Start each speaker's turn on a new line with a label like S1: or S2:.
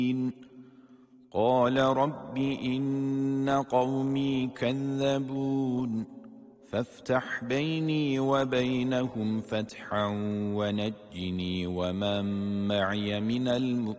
S1: قال رب إن قومي كذبون فافتح بيني وبينهم فتحا ونجني ومن معي من المؤمنين